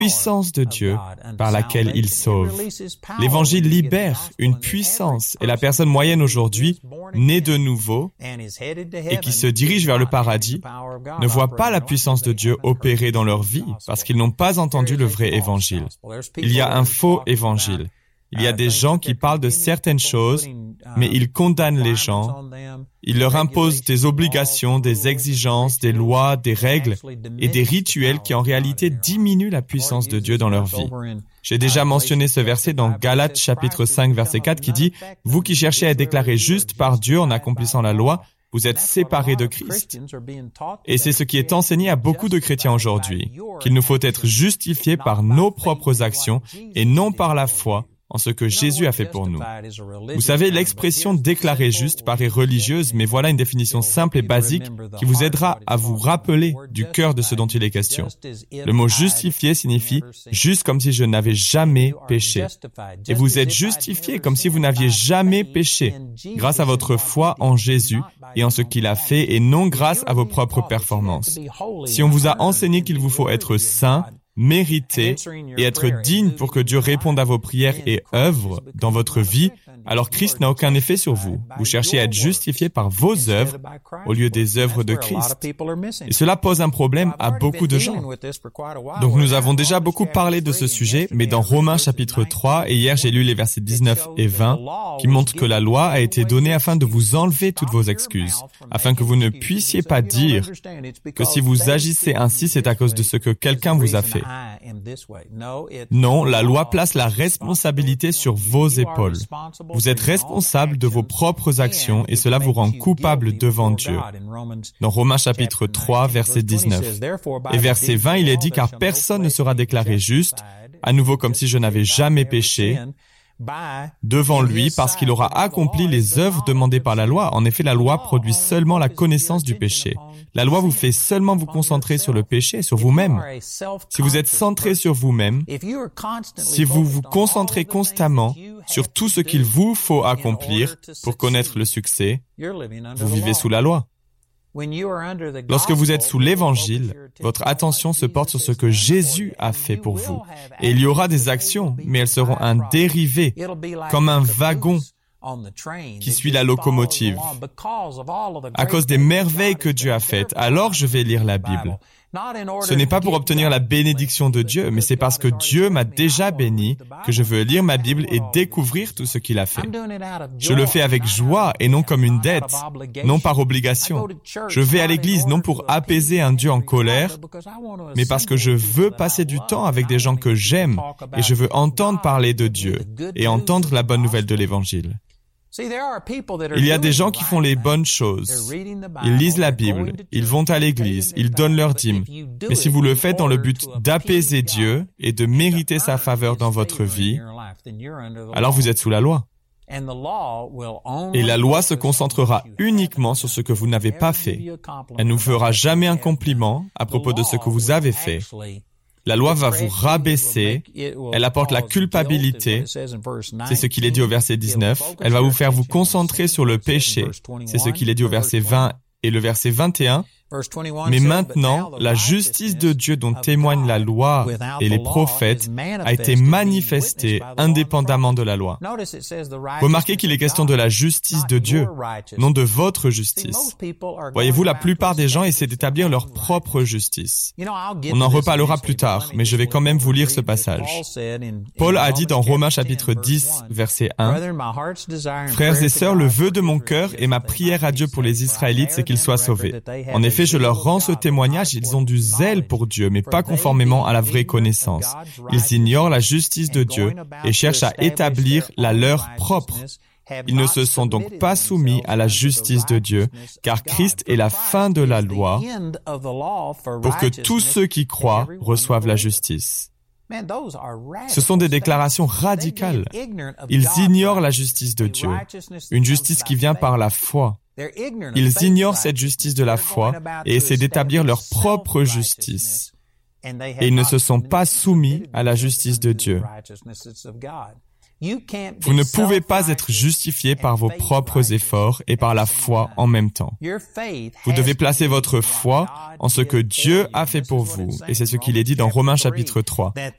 puissance de Dieu par laquelle il sauve. L'Évangile libère une puissance et la personne moyenne aujourd'hui, née de nouveau et qui se dirige vers le paradis, ne voit pas la puissance de Dieu opérer dans leur vie parce qu'ils n'ont pas entendu le vrai Évangile. Il y a un faux Évangile. Il y a des gens qui parlent de certaines choses, mais ils condamnent les gens. Ils leur imposent des obligations, des exigences, des lois, des règles et des rituels qui en réalité diminuent la puissance de Dieu dans leur vie. J'ai déjà mentionné ce verset dans Galates chapitre 5 verset 4 qui dit « Vous qui cherchez à être déclarés justes par Dieu en accomplissant la loi, vous êtes séparés de Christ. » Et c'est ce qui est enseigné à beaucoup de chrétiens aujourd'hui, qu'il nous faut être justifiés par nos propres actions et non par la foi en ce que Jésus a fait pour nous. Vous savez, l'expression « déclaré juste » paraît religieuse, mais voilà une définition simple et basique qui vous aidera à vous rappeler du cœur de ce dont il est question. Le mot « justifié » signifie « juste comme si je n'avais jamais péché ». Et vous êtes justifié comme si vous n'aviez jamais péché, grâce à votre foi en Jésus et en ce qu'il a fait, et non grâce à vos propres performances. Si on vous a enseigné qu'il vous faut être saint, mériter et être digne pour que Dieu réponde à vos prières et œuvre dans votre vie, alors Christ n'a aucun effet sur vous. Vous cherchez à être justifié par vos œuvres au lieu des œuvres de Christ. Et cela pose un problème à beaucoup de gens. Donc nous avons déjà beaucoup parlé de ce sujet, mais dans Romains chapitre 3, et hier j'ai lu les versets 19 et 20, qui montrent que la loi a été donnée afin de vous enlever toutes vos excuses, afin que vous ne puissiez pas dire que si vous agissez ainsi, c'est à cause de ce que quelqu'un vous a fait. Non, la loi place la responsabilité sur vos épaules. Vous êtes responsable de vos propres actions et cela vous rend coupable devant Dieu. Dans Romains chapitre 3, verset 19. Et verset 20, il est dit « Car personne ne sera déclaré juste, à nouveau comme si je n'avais jamais péché, devant lui parce qu'il aura accompli les œuvres demandées par la loi. En effet, la loi produit seulement la connaissance du péché. La loi vous fait seulement vous concentrer sur le péché, sur vous-même. Si vous êtes centré sur vous-même, si vous vous concentrez constamment sur tout ce qu'il vous faut accomplir pour connaître le succès, vous vivez sous la loi. Lorsque vous êtes sous l'Évangile, votre attention se porte sur ce que Jésus a fait pour vous. Et il y aura des actions, mais elles seront un dérivé, comme un wagon qui suit la locomotive. À cause des merveilles que Dieu a faites, alors je vais lire la Bible. Ce n'est pas pour obtenir la bénédiction de Dieu, mais c'est parce que Dieu m'a déjà béni que je veux lire ma Bible et découvrir tout ce qu'il a fait. Je le fais avec joie et non comme une dette, non par obligation. Je vais à l'église non pour apaiser un Dieu en colère, mais parce que je veux passer du temps avec des gens que j'aime et je veux entendre parler de Dieu et entendre la bonne nouvelle de l'Évangile. Il y a des gens qui font les bonnes choses. Ils lisent la Bible, ils vont à l'église, ils donnent leur dîme. Mais si vous le faites dans le but d'apaiser Dieu et de mériter sa faveur dans votre vie, alors vous êtes sous la loi. Et la loi se concentrera uniquement sur ce que vous n'avez pas fait. Elle ne vous fera jamais un compliment à propos de ce que vous avez fait. La loi va vous rabaisser, elle apporte la culpabilité, c'est ce qu'il est dit au verset 19, elle va vous faire vous concentrer sur le péché, c'est ce qu'il est dit au verset 20 et le verset 21, mais maintenant, la justice de Dieu dont témoignent la loi et les prophètes a été manifestée indépendamment de la loi. Remarquez qu'il est question de la justice de Dieu, non de votre justice. Voyez-vous, la plupart des gens essaient d'établir leur propre justice. On en reparlera plus tard, mais je vais quand même vous lire ce passage. Paul a dit dans Romains chapitre 10, verset 1, « Frères et sœurs, le vœu de mon cœur et ma prière à Dieu pour les Israélites, c'est qu'ils soient sauvés. En effet, je leur rends ce témoignage, ils ont du zèle pour Dieu, mais pas conformément à la vraie connaissance. Ils ignorent la justice de Dieu et cherchent à établir la leur propre. Ils ne se sont donc pas soumis à la justice de Dieu, car Christ est la fin de la loi pour que tous ceux qui croient reçoivent la justice. » Ce sont des déclarations radicales. Ils ignorent la justice de Dieu, une justice qui vient par la foi. Ils ignorent cette justice de la foi et essaient d'établir leur propre justice. Et ils ne se sont pas soumis à la justice de Dieu. Vous ne pouvez pas être justifié par vos propres efforts et par la foi en même temps. Vous devez placer votre foi en ce que Dieu a fait pour vous. Et c'est ce qu'il est dit dans Romains chapitre 3.